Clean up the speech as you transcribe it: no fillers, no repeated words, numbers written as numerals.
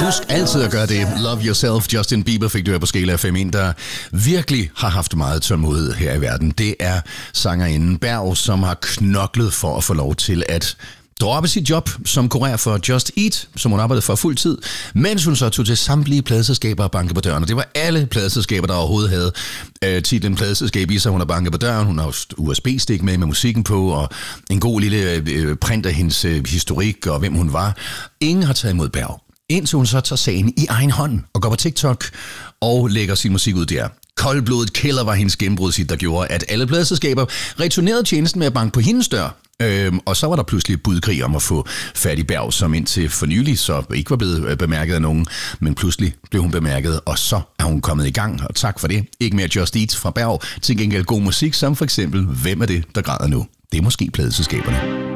Husk altid at gøre det. Love Yourself. Justin Bieber fik du her på Skala FM. En, der virkelig har haft meget tålmodighed her i verden. Det er sangerinden Berg, som har knoklet for at få lov til at droppe sit job som kurer for Just Eat, som hun arbejdede for fuld tid, mens hun så tog til samtlige pladeselskaber og banke på døren. Og det var alle pladeselskaber, der overhovedet havde titlen pladeselskab i sig. Hun har banket på døren, hun har USB-stik med musikken på, og en god lille print af hendes historik og hvem hun var. Ingen har taget imod Berg, indtil hun så tager sagen i egen hånd og går på TikTok og lægger sin musik ud der. Koldblodet killer var hendes gennembrudshit, der gjorde, at alle pladeselskaber returnerede tjenesten med at banke på hendes dør. Og så var der pludselig budkrig om at få fat i Berg, som indtil for nylig så ikke var blevet bemærket af nogen, men pludselig blev hun bemærket, og så er hun kommet i gang, og tak for det. Ikke mere Just Eat fra Berg, til gengæld god musik, som for eksempel Hvem er det, der græder nu? Det er måske pladeselskaberne.